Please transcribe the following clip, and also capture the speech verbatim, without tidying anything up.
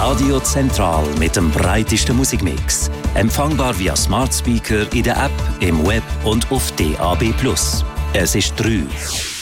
Radio Zentral mit dem breitesten Musikmix. Empfangbar via Smart Speaker in der App, im Web und auf D A B plus. Es ist drei.